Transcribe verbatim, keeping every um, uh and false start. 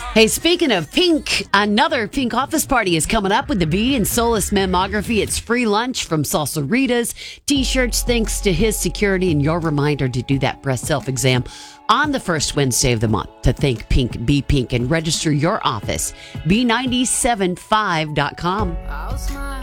Hey, speaking of pink, another pink office party is coming up with the Bee and Soulless Mammography. It's free lunch from Salsaritas, t-shirts thanks to his security, and your reminder to do that breast self-exam on the first Wednesday of the month. To thank Pink, Be Pink, and register your office, B nine seven five dot com.